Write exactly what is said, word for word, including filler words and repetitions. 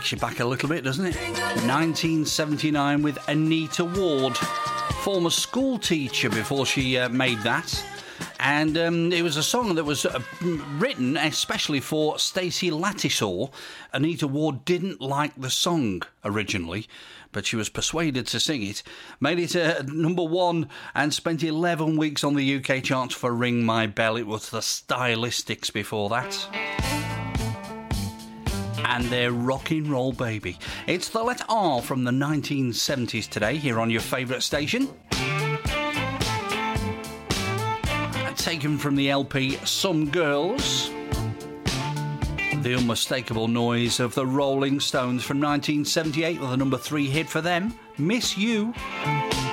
Takes you back a little bit, doesn't it? nineteen seventy-nine with Anita Ward, former school teacher before she uh, made that. And um, it was a song that was uh, written especially for Stacey Lattisaw. Anita Ward didn't like the song originally, but she was persuaded to sing it. Made it uh, number one and spent eleven weeks on the U K charts for Ring My Bell. It was the Stylistics before that. And their Rockin' Roll Baby. It's the Let R from the nineteen seventies today, here on your favourite station. Taken from the L P Some Girls. The unmistakable noise of the Rolling Stones from nineteen seventy-eight with a number three hit for them, Miss You.